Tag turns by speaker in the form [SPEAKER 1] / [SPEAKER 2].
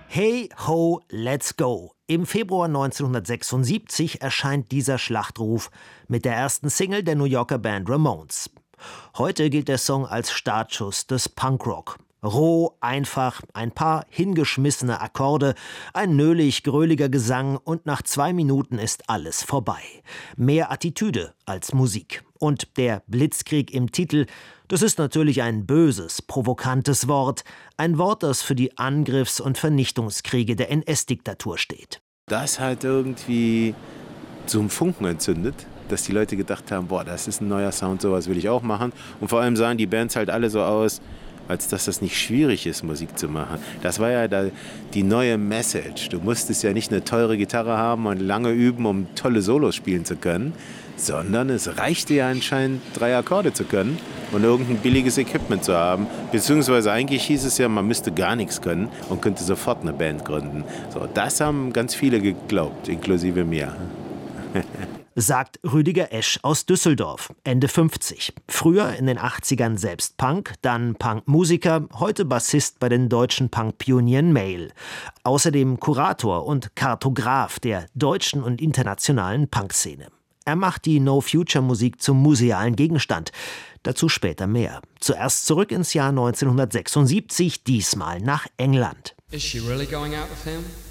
[SPEAKER 1] Hey Ho, Let's Go. Im Februar 1976 erscheint dieser Schlachtruf mit der ersten Single der New Yorker Band Ramones. Heute gilt der Song als Startschuss des Punkrock. Roh, einfach, ein paar hingeschmissene Akkorde, ein nölig-gröliger Gesang und nach 2 Minuten ist alles vorbei. Mehr Attitüde als Musik. Und der Blitzkrieg im Titel, das ist natürlich ein böses, provokantes Wort. Ein Wort, das für die Angriffs- und Vernichtungskriege der NS-Diktatur steht.
[SPEAKER 2] Das hat irgendwie so einen Funken entzündet, dass die Leute gedacht haben, boah, das ist ein neuer Sound, sowas will ich auch machen. Und vor allem sahen die Bands halt alle so aus, als dass das nicht schwierig ist, Musik zu machen. Das war ja die neue Message. Du musstest ja nicht eine teure Gitarre haben und lange üben, um tolle Solos spielen zu können, sondern es reichte ja anscheinend, 3 Akkorde zu können und irgendein billiges Equipment zu haben. Beziehungsweise eigentlich hieß es ja, man müsste gar nichts können und könnte sofort eine Band gründen. So, das haben ganz viele geglaubt, inklusive mir.
[SPEAKER 1] Sagt Rüdiger Esch aus Düsseldorf, Ende 50. Früher in den 80ern selbst Punk, dann Punkmusiker, heute Bassist bei den deutschen Punkpionieren Mail. Außerdem Kurator und Kartograf der deutschen und internationalen Punkszene. Er macht die No-Future-Musik zum musealen Gegenstand. Dazu später mehr. Zuerst zurück ins Jahr 1976, diesmal nach England.
[SPEAKER 3] Is she really going out with him?